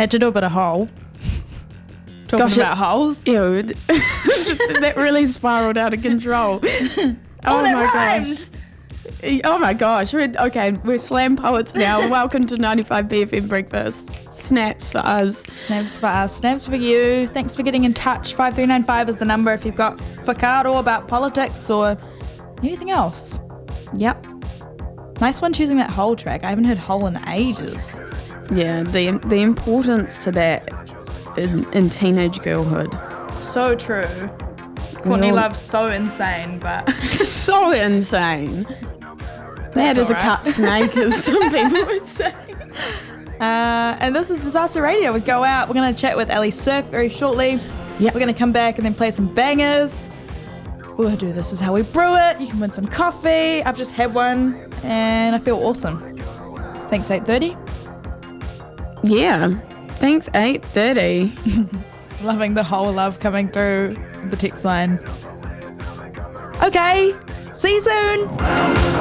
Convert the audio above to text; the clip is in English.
Had to do a bit of hole. Talking about holes. Ew. That really spiraled out of control. That my rhymed. gosh. Oh my gosh. We're slam poets now. Welcome to 95 BFM Breakfast. Snaps for us. Snaps for us, snaps for you. Thanks for getting in touch. 5395 is the number if you've got whakaaro about politics or anything else. Yep. Nice one choosing that whole track. I haven't heard whole in ages. Yeah, the importance to that in teenage girlhood. So true. Courtney Love's so insane, but So insane. That is a cut snake, as some people would say. And this is Disaster Radio with Go Out. We're going to chat with Ali Surf very shortly. Yep. We're going to come back and then play some bangers. We're going to do This Is How We Brew It. You can win some coffee. I've just had one and I feel awesome. Thanks, 8:30. Yeah. Thanks, 8:30. Loving the whole love coming through the text line. Okay, see you soon.